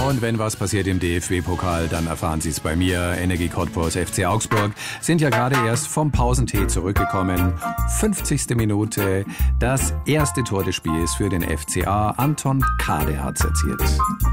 Und wenn was passiert im DFB-Pokal, dann erfahren Sie es bei mir. Energie Cottbus, FC Augsburg sind ja gerade erst vom Pausentee zurückgekommen. 50. Minute. Das erste Tor des Spiels für den FCA. Anton Kade hat's erzielt.